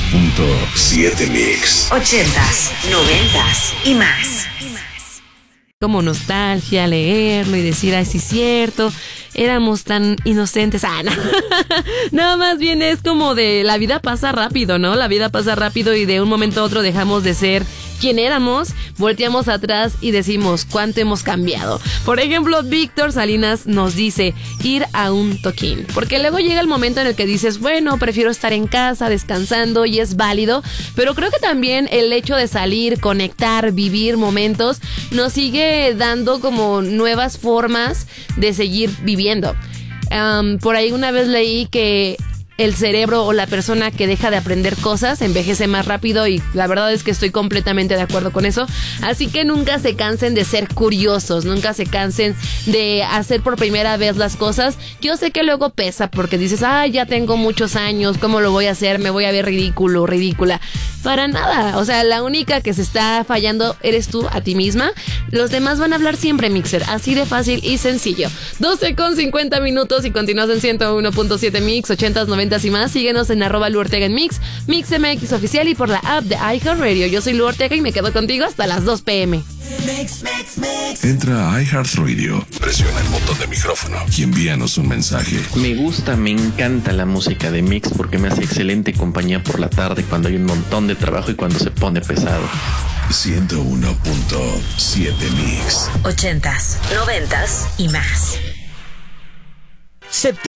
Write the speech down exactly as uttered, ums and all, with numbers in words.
punto siete Mix. Ochentas, noventas y más. Como nostalgia, leerlo y decir, ay, sí es cierto, éramos tan inocentes. Ah, no. No, más bien es como de la vida pasa rápido, ¿no? La vida pasa rápido y de un momento a otro dejamos de ser quien éramos, volteamos atrás y decimos cuánto hemos cambiado. Por ejemplo, Víctor Salinas nos dice ir a un toquín, porque luego llega el momento en el que dices, bueno, prefiero estar en casa descansando y es válido, pero creo que también el hecho de salir, conectar, vivir momentos nos sigue dando como nuevas formas de seguir viviendo. Um, por ahí una vez leí que el cerebro o la persona que deja de aprender cosas envejece más rápido y la verdad es que estoy completamente de acuerdo con eso. Así que nunca se cansen de ser curiosos, nunca se cansen de hacer por primera vez las cosas. Yo sé que luego pesa porque dices, ah, ya tengo muchos años, ¿cómo lo voy a hacer? Me voy a ver ridículo, ridícula. Para nada, o sea, la única que se está fallando eres tú a ti misma. Los demás van a hablar siempre, Mixer, así de fácil y sencillo. doce con cincuenta minutos y continúas en ciento uno punto siete Mix, ochentas, noventas y más. Síguenos en arroba Lu Ortega en Mix, Mix M X Oficial y por la app de iHeartRadio. Yo soy Lu Ortega y me quedo contigo hasta las dos pm. Mix, mix, mix. Entra a iHeartRadio, presiona el botón de micrófono y envíanos un mensaje. Me gusta, me encanta la música de Mix porque me hace excelente compañía por la tarde cuando hay un montón de trabajo y cuando se pone pesado. ciento uno punto siete Mix. Ochentas, noventas y más. Septiembre.